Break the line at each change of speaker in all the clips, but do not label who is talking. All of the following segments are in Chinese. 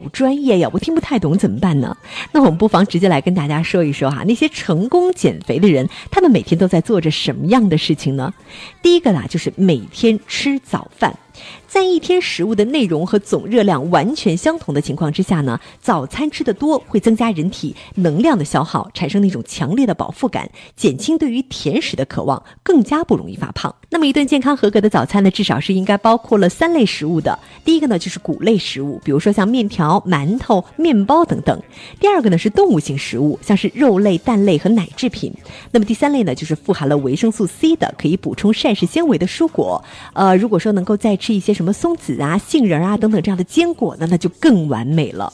专业呀，我听不太懂怎么办呢？那我们不妨直接来跟大家说一说那些成功减肥的人，他们每天都在做着什么样的事情呢？第一个就是每天吃早饭。在一天食物的内容和总热量完全相同的情况之下呢，早餐吃得多会增加人体能量的消耗，产生那种强烈的饱腹感，减轻对于甜食的渴望，更加不容易发胖。那么一顿健康合格的早餐呢，至少是应该包括了3类食物的。第一个呢就是谷类食物，比如说像面条、馒头、面包等等。第二个呢是动物性食物，像是肉类、蛋类和奶制品。那么第3类呢就是富含了维生素 C 的，可以补充膳食纤维的蔬果。如果说能够再吃一些什么松子杏仁等等这样的坚果呢，那就更完美了。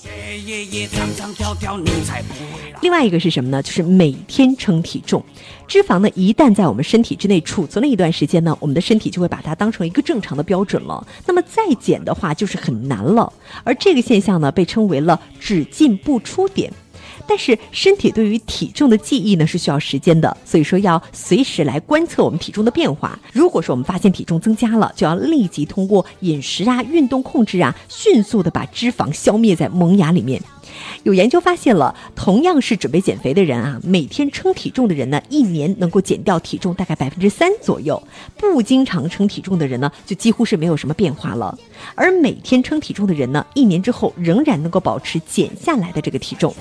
另外一个是什么呢？就是每天称体重。脂肪呢一旦在我们身体之内储存了一段时间呢，我们的身体就会把它当成一个正常的标准了，那么再减的话就是很难了。而这个现象呢被称为了只进不出点。但是身体对于体重的记忆呢是需要时间的，所以说要随时来观测我们体重的变化。如果说我们发现体重增加了，就要立即通过饮食运动控制迅速的把脂肪消灭在萌芽里面。有研究发现了，同样是准备减肥的人每天称体重的人呢，1年能够减掉体重大概3%左右；不经常称体重的人呢，就几乎是没有什么变化了。而每天称体重的人呢，1年之后仍然能够保持减下来的这个体重。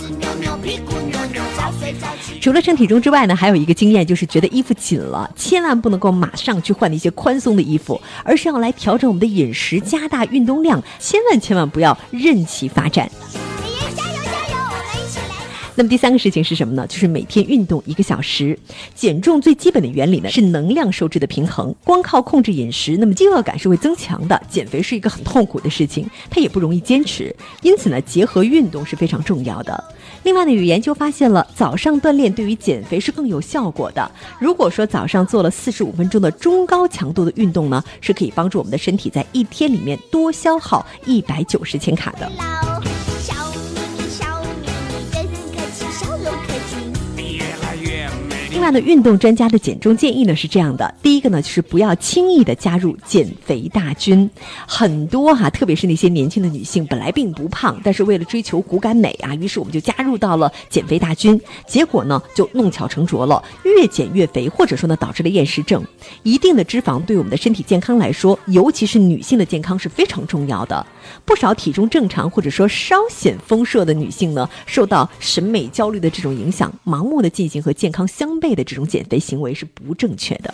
除了称体重之外呢，还有一个经验就是觉得衣服紧了，千万不能够马上去换那些宽松的衣服，而是要来调整我们的饮食，加大运动量，千万不要任其发展。那么第3个事情是什么呢？就是每天运动1个小时。减重最基本的原理呢是能量收支的平衡，光靠控制饮食，那么饥饿感是会增强的，减肥是一个很痛苦的事情，它也不容易坚持，因此呢结合运动是非常重要的。另外呢，有研究发现了早上锻炼对于减肥是更有效果的。如果说早上做了45分钟的中高强度的运动呢，是可以帮助我们的身体在一天里面多消耗190千卡的。另外呢，运动专家的减重建议呢是这样的。第一个呢就是不要轻易的加入减肥大军。很多特别是那些年轻的女性本来并不胖，但是为了追求骨感美于是我们就加入到了减肥大军，结果呢就弄巧成拙了，越减越肥，或者说呢导致了厌食症。一定的脂肪对我们的身体健康来说，尤其是女性的健康是非常重要的。不少体重正常或者说稍显丰硕的女性呢，受到审美焦虑的这种影响，盲目的进行和健康相悖的这种减肥行为是不正确的。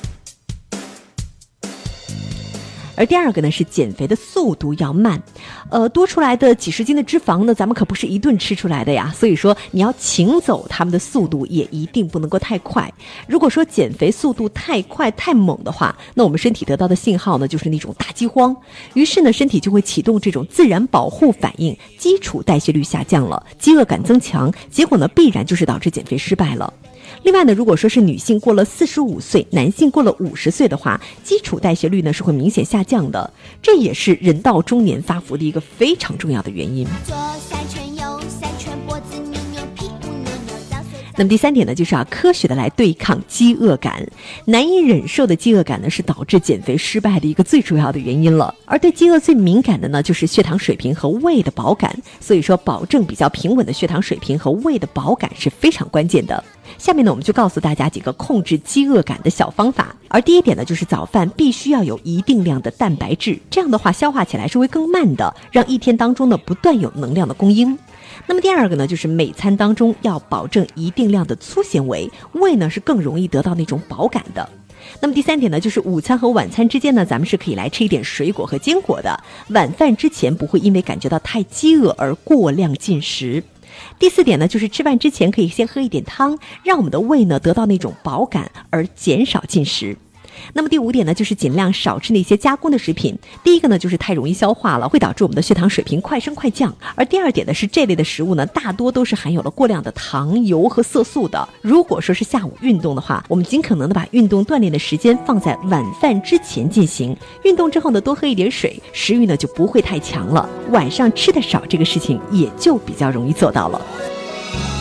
而第二个呢是减肥的速度要慢，多出来的几十斤的脂肪呢，咱们可不是一顿吃出来的呀，所以说你要请走它们的速度也一定不能够太快。如果说减肥速度太快太猛的话，那我们身体得到的信号呢就是那种大饥荒，于是呢身体就会启动这种自然保护反应，基础代谢率下降了，饥饿感增强，结果呢必然就是导致减肥失败了。另外呢，如果说是女性过了45岁，男性过了50岁的话，基础代谢率呢是会明显下降的，这也是人到中年发福的一个非常重要的原因。那么第3点呢，就是要科学的来对抗饥饿感。难以忍受的饥饿感呢，是导致减肥失败的一个最主要的原因了。而对饥饿最敏感的呢，就是血糖水平和胃的饱感。所以说，保证比较平稳的血糖水平和胃的饱感是非常关键的。下面呢，我们就告诉大家几个控制饥饿感的小方法。而第一点呢，就是早饭必须要有一定量的蛋白质，这样的话消化起来是会更慢的，让一天当中呢不断有能量的供应。那么第二个呢，就是每餐当中要保证一定量的粗纤维，胃呢是更容易得到那种饱感的。那么第3点呢，就是午餐和晚餐之间呢，咱们是可以来吃一点水果和坚果的，晚饭之前不会因为感觉到太饥饿而过量进食。第4点呢，就是吃饭之前可以先喝一点汤，让我们的胃呢得到那种饱感而减少进食。那么第5点呢，就是尽量少吃那些加工的食品。第一个呢，就是太容易消化了，会导致我们的血糖水平快升快降。而第2点呢，是这类的食物呢，大多都是含有了过量的糖、油和色素的。如果说是下午运动的话，我们尽可能的把运动锻炼的时间放在晚饭之前进行。运动之后呢，多喝一点水，食欲呢就不会太强了。晚上吃的少，这个事情也就比较容易做到了。